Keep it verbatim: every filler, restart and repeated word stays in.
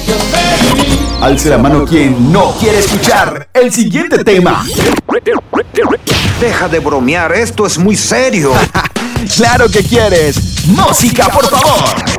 Alce la mano quien no quiere escuchar el siguiente tema. Deja de bromear, esto es muy serio. Claro que quieres. Música, por favor.